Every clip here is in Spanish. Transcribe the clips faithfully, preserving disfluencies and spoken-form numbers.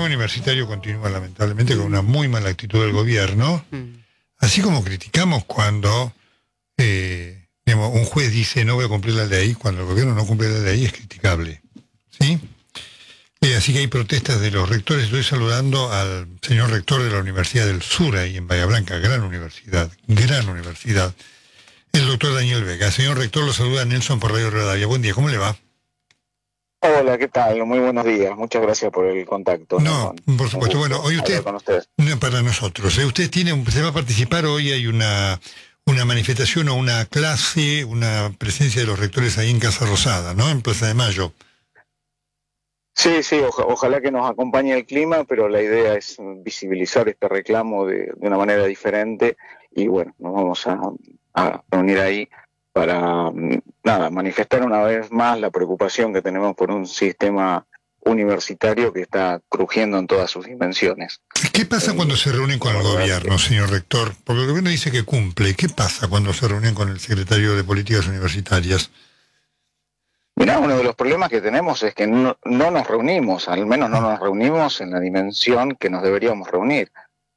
universitario continúa lamentablemente con una muy mala actitud del gobierno, así como criticamos cuando eh, digamos, un juez dice no voy a cumplir la ley, cuando el gobierno no cumple la ley es criticable, ¿sí? Eh, así que hay protestas de los rectores. Estoy saludando al señor rector de la Universidad del Sur, ahí en Bahía Blanca, gran universidad, gran universidad, el doctor Daniel Vega. Señor rector, lo saluda Nelson por Radio Rivadavia. Buen día, ¿cómo le va? Hola, ¿qué tal? Muy buenos días. Muchas gracias por el contacto. No, Nelson. por supuesto. Bueno, hoy usted, con ustedes. no, para nosotros, ¿eh? Usted tiene, se va a participar hoy, hay una, una manifestación o una clase, una presencia de los rectores ahí en Casa Rosada, ¿no? En Plaza de Mayo. Sí, sí, oja, ojalá que nos acompañe el clima, pero la idea es visibilizar este reclamo de, de una manera diferente y bueno, nos vamos a, a reunir ahí para, nada, manifestar una vez más la preocupación que tenemos por un sistema universitario que está crujiendo en todas sus dimensiones. ¿Qué pasa cuando se reúnen con el gobierno, señor rector? Porque el gobierno dice que cumple. ¿Qué pasa cuando se reúnen con el secretario de Políticas Universitarias? Mirá, uno de los problemas que tenemos es que no, no nos reunimos, al menos no nos reunimos en la dimensión que nos deberíamos reunir,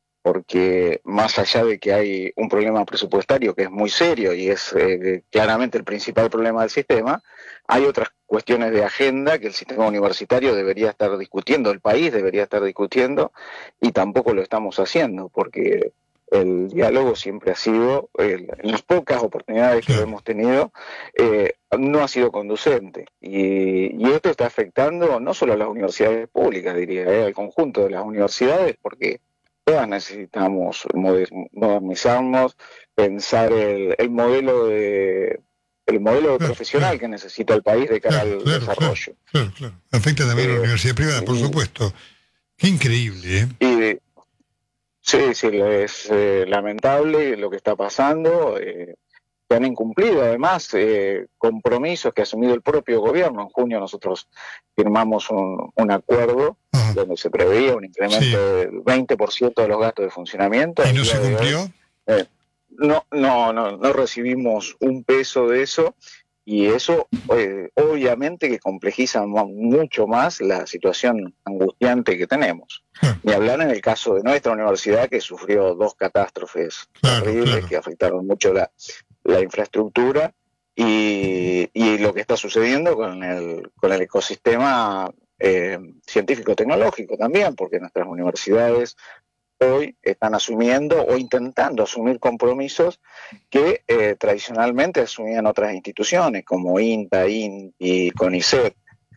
porque más allá de que hay un problema presupuestario que es muy serio y es eh, claramente el principal problema del sistema, hay otras cuestiones de agenda que el sistema universitario debería estar discutiendo, el país debería estar discutiendo, y tampoco lo estamos haciendo, porque el diálogo siempre ha sido, eh, en las pocas oportunidades que lo hemos tenido, eh, no ha sido conducente. Y, y esto está afectando no solo a las universidades públicas, diría, eh, al conjunto de las universidades, porque todas necesitamos modernizarnos, pensar el, el modelo de el modelo Claro, profesional claro. que necesita el país de cara Claro, al claro, desarrollo. Claro, claro. Afecta también a Eh, la universidad privada, por y, supuesto. Qué increíble, ¿eh? y sí, sí, es eh, lamentable lo que está pasando. Eh, se han incumplido además eh, compromisos que ha asumido el propio gobierno. En junio nosotros firmamos un, un acuerdo Ajá. donde se preveía un incremento Sí. del veinte por ciento de los gastos de funcionamiento. ¿Y Al no día se de cumplió? hoy, eh, no, no, no, no recibimos un peso de eso, y eso eh, obviamente que complejiza mucho más la situación angustiante que tenemos. Claro, Ni hablar en el caso de nuestra universidad, que sufrió dos catástrofes claro, terribles claro. que afectaron mucho la, la infraestructura y, y lo que está sucediendo con el, con el ecosistema eh, científico-tecnológico también, porque nuestras universidades hoy están asumiendo o intentando asumir compromisos que eh, tradicionalmente asumían otras instituciones como INTA, INTI y CONICET,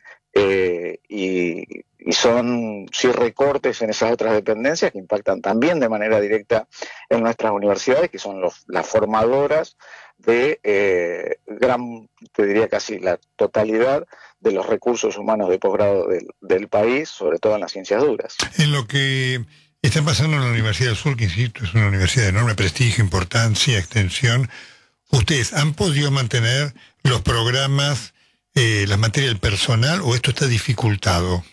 eh, y, y son sí recortes en esas otras dependencias que impactan también de manera directa en nuestras universidades, que son los, las formadoras de eh, gran, te diría casi la totalidad de los recursos humanos de posgrado del, del país, sobre todo en las ciencias duras. En lo que está pasando en la Universidad del Sur, que insisto, es una universidad de enorme prestigio, importancia, extensión, ¿ustedes han podido mantener los programas, eh, las materias del personal, o esto está dificultado?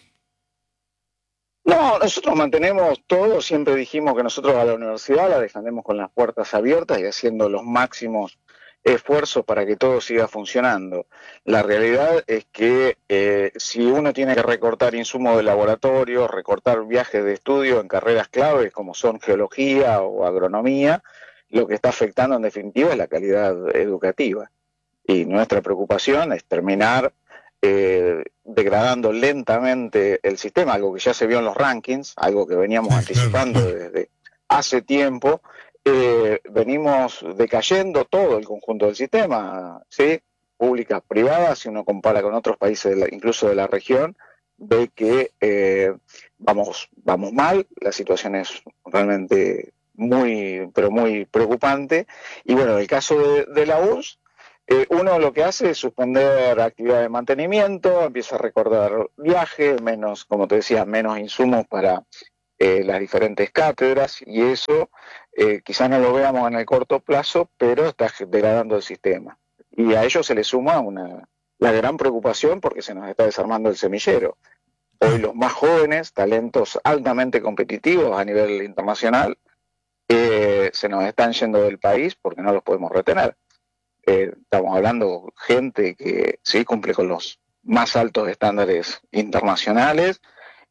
No, nosotros mantenemos todo, siempre dijimos que nosotros a la universidad la defendemos con las puertas abiertas y haciendo los máximos esfuerzos para que todo siga funcionando. La realidad es que eh, si uno tiene que recortar insumos de laboratorio, recortar viajes de estudio en carreras claves como son geología o agronomía, lo que está afectando en definitiva es la calidad educativa. Y nuestra preocupación es terminar eh, degradando lentamente el sistema, algo que ya se vio en los rankings, algo que veníamos Sí, anticipando claro, claro. desde hace tiempo. Eh, venimos decayendo todo el conjunto del sistema, ¿sí? Públicas, privadas, si uno compara con otros países, de la, incluso de la región, ve que eh, vamos, vamos mal, la situación es realmente muy, pero muy preocupante. Y bueno, en el caso de, de la U R S S, Eh, uno lo que hace es suspender actividad de mantenimiento, empieza a recordar viajes, menos, como te decía, menos insumos para eh, las diferentes cátedras, y eso eh, quizás no lo veamos en el corto plazo, pero está degradando el sistema. Y a ello se le suma una, la gran preocupación porque se nos está desarmando el semillero. Hoy los más jóvenes, talentos altamente competitivos a nivel internacional, eh, se nos están yendo del país porque no los podemos retener. Eh, estamos hablando de gente que sí cumple con los más altos estándares internacionales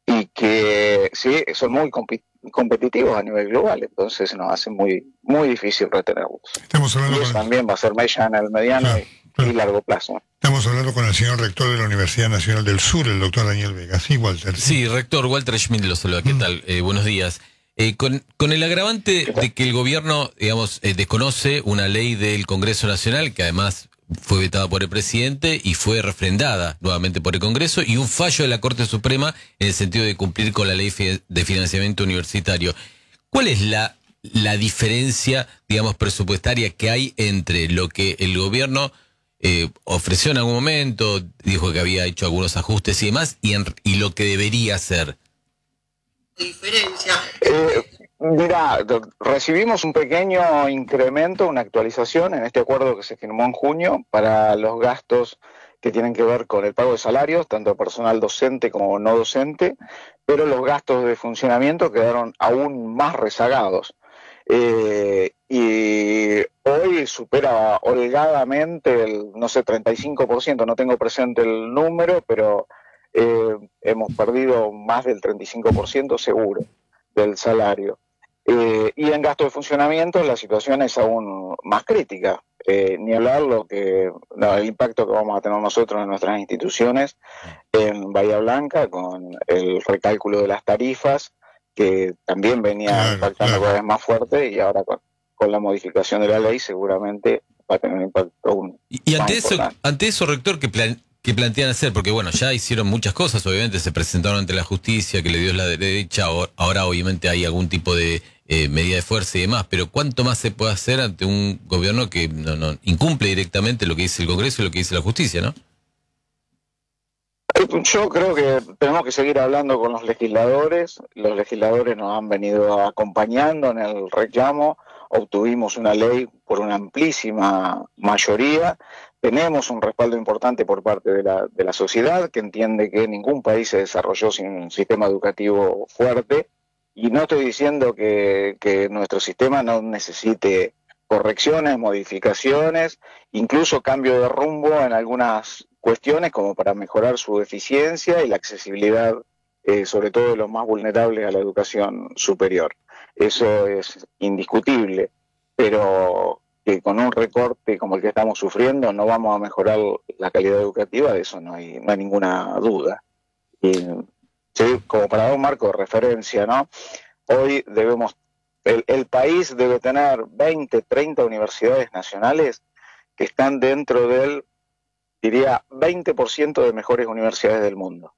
y que sí, son muy compi- competitivos a nivel global, entonces nos hace muy muy difícil retenerlos. Estamos hablando Y eso con también va a ser mella en el mediano claro, y, claro. y largo plazo. Estamos hablando con el señor rector de la Universidad Nacional del Sur, el doctor Daniel Vega. Sí, Walter. Sí, sí rector, Walter Schmidt lo saluda. ¿Qué mm. tal? Eh, buenos días. Eh, con, con el agravante de que el gobierno, digamos, eh, desconoce una ley del Congreso Nacional, que además fue vetada por el presidente y fue refrendada nuevamente por el Congreso, y un fallo de la Corte Suprema en el sentido de cumplir con la ley de financiamiento universitario. ¿Cuál es la, la diferencia, digamos, presupuestaria que hay entre lo que el gobierno eh, ofreció en algún momento, dijo que había hecho algunos ajustes y demás, y, en, y lo que debería hacer? Diferencia. Eh, mira, recibimos un pequeño incremento, una actualización en este acuerdo que se firmó en junio para los gastos que tienen que ver con el pago de salarios, tanto personal docente como no docente, pero los gastos de funcionamiento quedaron aún más rezagados. Eh, y hoy supera holgadamente el, no sé, treinta y cinco por ciento, no tengo presente el número, pero eh, hemos perdido más del treinta y cinco por ciento seguro del salario. Eh, y en gasto de funcionamiento la situación es aún más crítica. Eh, ni hablar lo que no, el impacto que vamos a tener nosotros en nuestras instituciones en Bahía Blanca con el recálculo de las tarifas, que también venía claro, impactando claro. cada vez más fuerte, y ahora con, con la modificación de la ley seguramente va a tener un impacto aún Y, y ante eso, ante eso, rector, ¿qué, plan, ¿qué plantean hacer? Porque bueno, ya hicieron muchas cosas, obviamente se presentaron ante la justicia, que le dio la derecha, ahora obviamente hay algún tipo de eh, medida de fuerza y demás, pero ¿cuánto más se puede hacer ante un gobierno que no, no incumple directamente lo que dice el Congreso y lo que dice la justicia, ¿no? Yo creo que tenemos que seguir hablando con los legisladores. Los legisladores nos han venido acompañando en el reclamo. Obtuvimos una ley por una amplísima mayoría. Tenemos un respaldo importante por parte de la, de la sociedad, que entiende que ningún país se desarrolló sin un sistema educativo fuerte. Y no estoy diciendo que, que nuestro sistema no necesite correcciones, modificaciones, incluso cambio de rumbo en algunas cuestiones como para mejorar su eficiencia y la accesibilidad, eh, sobre todo de los más vulnerables a la educación superior. Eso es indiscutible, pero que con un recorte como el que estamos sufriendo no vamos a mejorar la calidad educativa, de eso no hay, no hay ninguna duda. Y, sí, como para dar un marco de referencia, ¿no? Hoy debemos, el, el país debe tener veinte, treinta universidades nacionales que están dentro del, diría, veinte por ciento de mejores universidades del mundo.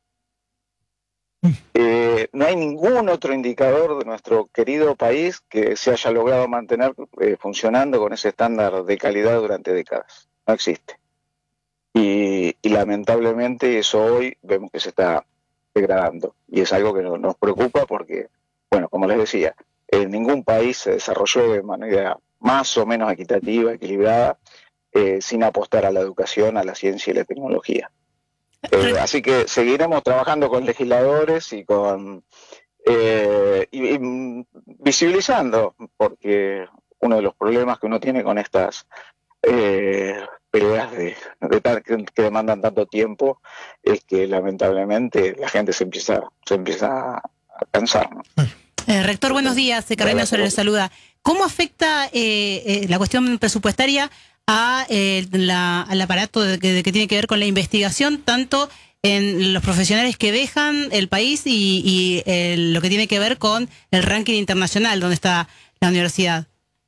Eh, no hay ningún otro indicador de nuestro querido país que se haya logrado mantener eh, funcionando con ese estándar de calidad durante décadas. No existe. Y, y lamentablemente eso hoy vemos que se está degradando. Y es algo que no, nos preocupa porque, bueno, como les decía, en ningún país se desarrolló de manera más o menos equitativa, equilibrada, eh, sin apostar a la educación, a la ciencia y la tecnología. Eh, así que seguiremos trabajando con legisladores y con eh, y, y visibilizando, porque uno de los problemas que uno tiene con estas eh, peleas de, de tal, que, que demandan tanto tiempo es que lamentablemente la gente se empieza se empieza a cansar, ¿no? Eh, rector, buenos días. Carolina Soler le saluda. ¿Cómo afecta eh, eh, la cuestión presupuestaria a eh, la, al aparato de que, de que tiene que ver con la investigación, tanto en los profesionales que dejan el país y, y eh, lo que tiene que ver con el ranking internacional donde está la universidad?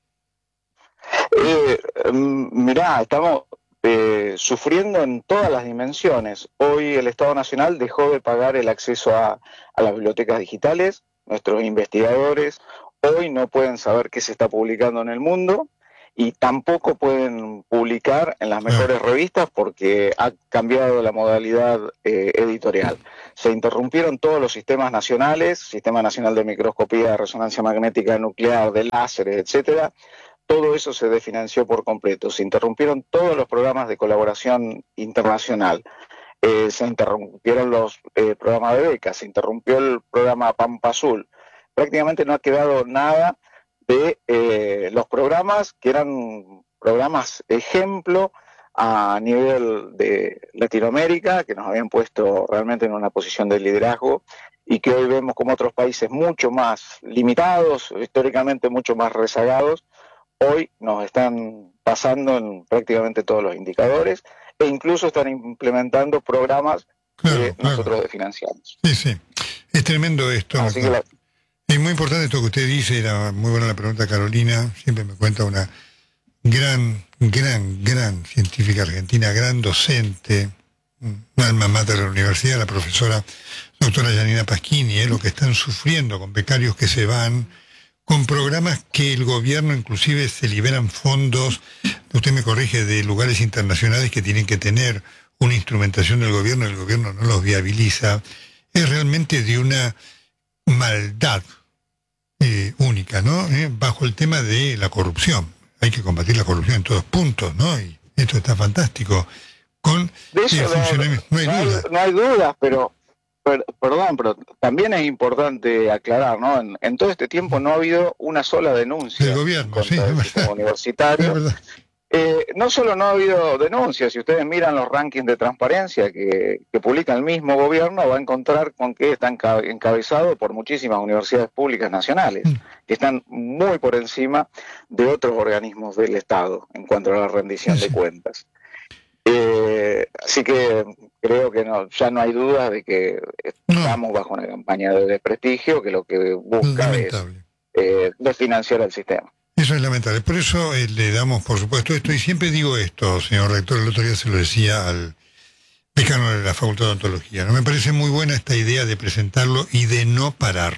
Eh, mirá, estamos eh, sufriendo en todas las dimensiones. Hoy el Estado Nacional dejó de pagar el acceso a, a las bibliotecas digitales. Nuestros investigadores hoy no pueden saber qué se está publicando en el mundo y tampoco pueden publicar en las mejores revistas porque ha cambiado la modalidad eh, editorial. Se interrumpieron todos los sistemas nacionales, Sistema Nacional de Microscopía de Resonancia Magnética Nuclear, de láseres, etcétera. Todo eso se desfinanció por completo. Se interrumpieron todos los programas de colaboración internacional. Eh, se interrumpieron los eh, programas de becas, se interrumpió el programa Pampa Azul. Prácticamente no ha quedado nada de eh, los programas que eran programas ejemplo a nivel de Latinoamérica, que nos habían puesto realmente en una posición de liderazgo y que hoy vemos como otros países mucho más limitados, históricamente mucho más rezagados, hoy nos están pasando en prácticamente todos los indicadores e incluso están implementando programas claro, que claro. nosotros desfinanciamos. Sí, sí. Es tremendo esto. Así que la... Es muy importante esto que usted dice, era muy buena la pregunta Carolina, siempre me cuenta una gran, gran, gran científica argentina, gran docente, un alma mater de la universidad, la profesora doctora Yanina Pasquini, ¿eh? Lo que están sufriendo con becarios que se van, con programas que el gobierno inclusive se liberan fondos, usted me corrige, de lugares internacionales que tienen que tener una instrumentación del gobierno, el gobierno no los viabiliza, es realmente de una maldad eh, única, ¿no? Eh, bajo el tema de la corrupción. Hay que combatir la corrupción en todos puntos, ¿no? Y esto está fantástico. Con de eso el funcionamiento, no, no hay no duda. Hay, no hay dudas, pero, per, perdón, pero también es importante aclarar, ¿no? En, en todo este tiempo no ha habido una sola denuncia del gobierno, contra sí, el es sistema verdad. universitario. Es verdad. Eh, no solo no ha habido denuncias, si ustedes miran los rankings de transparencia que, que publica el mismo gobierno, va a encontrar con que está encabezado por muchísimas universidades públicas nacionales, Mm. que están muy por encima de otros organismos del Estado en cuanto a la rendición Sí. de cuentas. Eh, así que creo que no, ya no hay dudas de que estamos No. bajo una campaña de desprestigio que lo que busca es Lamentable. eh, desfinanciar el sistema. Eso es lamentable. Por eso eh, le damos, por supuesto, esto. Y siempre digo esto, señor rector, el otro día se lo decía al decano de la Facultad de Odontología. ¿No? Me parece muy buena esta idea de presentarlo y de no parar.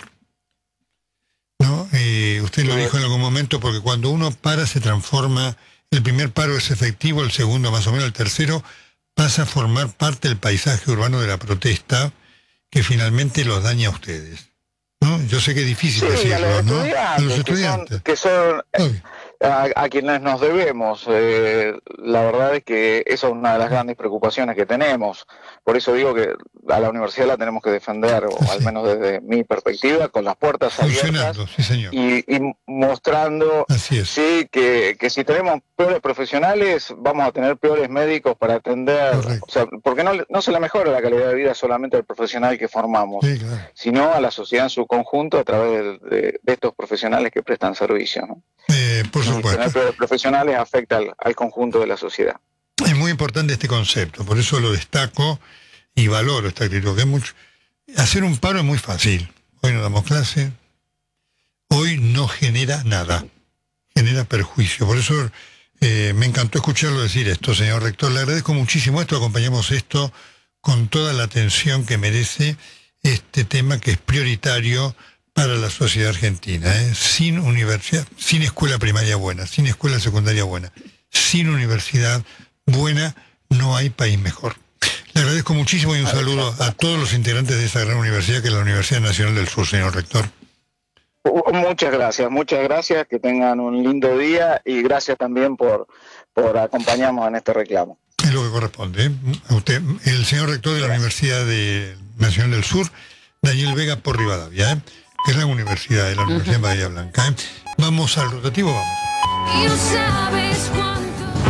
¿No? Eh, usted lo Sí. dijo en algún momento, porque cuando uno para se transforma, el primer paro es efectivo, el segundo más o menos, el tercero pasa a formar parte del paisaje urbano de la protesta que finalmente los daña a ustedes. ¿No? Yo sé que es difícil Sí, a decirlo, los ¿no? estudiantes, A los que estudiantes. son, que son Obvio. a, a quienes nos debemos. Eh, la verdad es que esa es una de las grandes preocupaciones que tenemos. Por eso digo que a la universidad la tenemos que defender, o Sí. al menos desde mi perspectiva, con las puertas abiertas Funcionando, sí señor. y, y mostrando Así es. sí que, que si tenemos peores profesionales vamos a tener peores médicos para atender. Correcto. O sea, porque no, no se le mejora la calidad de vida solamente al profesional que formamos, Sí, claro. sino a la sociedad en su conjunto a través de, de, de estos profesionales que prestan servicio, ¿no? Eh, por Y tener supuesto. peores profesionales afecta al, al conjunto de la sociedad. Es muy importante este concepto, por eso lo destaco y valoro esta actitud. Que es mucho... Hacer un paro es muy fácil. Hoy no damos clase, hoy no genera nada, genera perjuicio. Por eso eh, me encantó escucharlo decir esto, señor rector. Le agradezco muchísimo esto, acompañamos esto con toda la atención que merece este tema que es prioritario para la sociedad argentina. ¿eh? Sin universidad, sin escuela primaria buena, sin escuela secundaria buena, sin universidad buena, no hay país mejor. Le agradezco muchísimo y un saludo a todos los integrantes de esa gran universidad que es la Universidad Nacional del Sur, señor rector. Muchas gracias, muchas gracias, que tengan un lindo día y gracias también por, por acompañarnos en este reclamo. Es lo que corresponde. ¿eh? A usted, el señor rector de la Universidad de Nacional del Sur, Daniel Vega por Rivadavia, ¿eh? que es la universidad de la Universidad de Bahía Blanca. ¿eh? Vamos al rotativo, vamos. Y no sabes cuánto.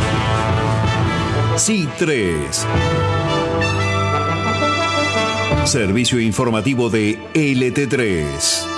Sí tres. Servicio informativo de L T tres.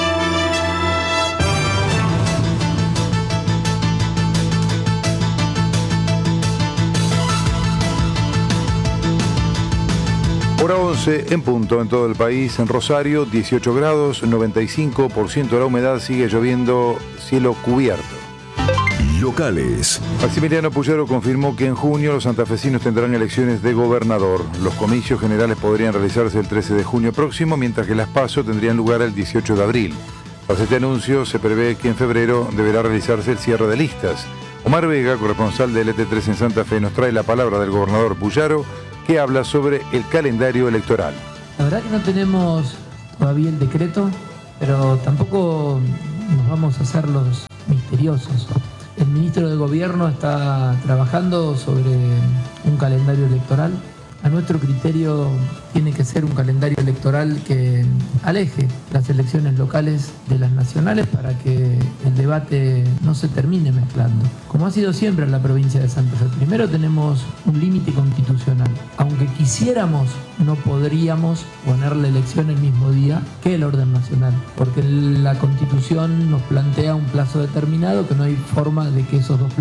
Hora once en punto en todo el país. En Rosario, dieciocho grados, noventa y cinco por ciento de la humedad, sigue lloviendo, cielo cubierto. Locales. Maximiliano Puyaro confirmó que en junio los santafesinos tendrán elecciones de gobernador. Los comicios generales podrían realizarse el trece de junio próximo, mientras que las PASO tendrían lugar el dieciocho de abril. Tras este anuncio, se prevé que en febrero deberá realizarse el cierre de listas. Omar Vega, corresponsal de L T tres en Santa Fe, nos trae la palabra del gobernador Puyaro, que habla sobre el calendario electoral. La verdad que no tenemos todavía el decreto, pero tampoco nos vamos a hacer los misteriosos. El ministro de Gobierno está trabajando sobre un calendario electoral A nuestro criterio tiene que ser un calendario electoral que aleje las elecciones locales de las nacionales para que el debate no se termine mezclando. Como ha sido siempre en la provincia de Santa Fe, primero tenemos un límite constitucional. Aunque quisiéramos, no podríamos poner la elección el mismo día que el orden nacional, porque la Constitución nos plantea un plazo determinado que no hay forma de que esos dos